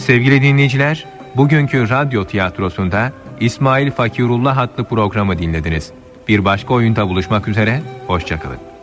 Sevgili dinleyiciler, bugünkü radyo tiyatrosunda İsmail Fakirullah adlı programı dinlediniz. Bir başka oyunda buluşmak üzere, hoşça kalın.